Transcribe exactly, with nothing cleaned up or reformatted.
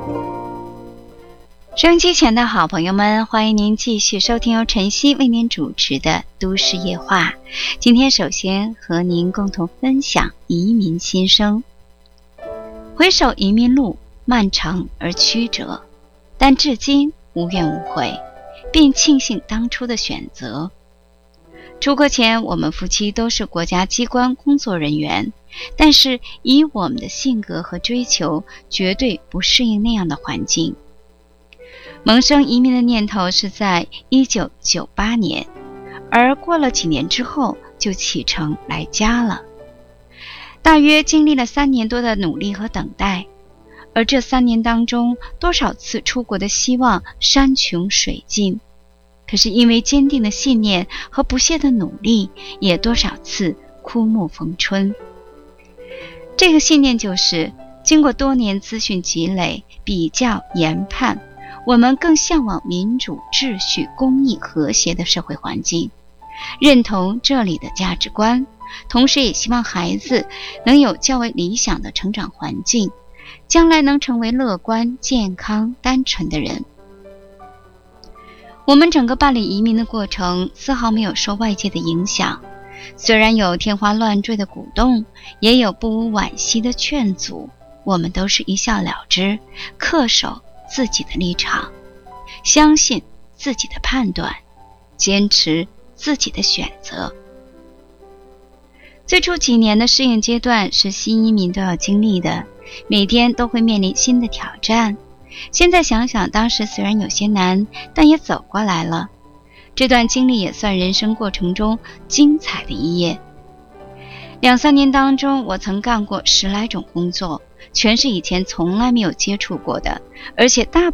收音机前的好朋友们，欢迎您继续收听由晨曦为您主持的都市夜话。今天首先和您共同分享移民心声。回首移民路漫长而曲折，但至今无怨无悔，并庆幸当初的选择。出国前我们夫妻都是国家机关工作人员，但是以我们的性格和追求，绝对不适应那样的环境。萌生移民的念头是在一九九八年，而过了几年之后就启程来家了。大约经历了三年多的努力和等待，而这三年当中，多少次出国的希望山穷水尽，可是因为坚定的信念和不懈的努力，也多少次枯木逢春。这个信念就是，经过多年资讯积累、比较、研判，我们更向往民主、秩序、公益、和谐的社会环境，认同这里的价值观，同时也希望孩子能有较为理想的成长环境，将来能成为乐观、健康、单纯的人。我们整个办理移民的过程丝毫没有受外界的影响，虽然有天花乱坠的鼓动，也有不无惋惜的劝阻，我们都是一笑了之，恪守自己的立场，相信自己的判断，坚持自己的选择。最初几年的适应阶段是新移民都要经历的，每天都会面临新的挑战。现在想想，当时虽然有些难，但也走过来了。这段经历也算人生过程中精彩的一页。两三年当中，我曾干过十来种工作，全是以前从来没有接触过的，而且大